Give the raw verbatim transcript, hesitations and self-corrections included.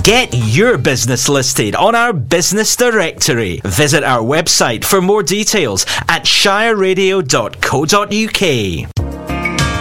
Get your business listed on our business directory. Visit our website for more details at shire radio dot co dot uk.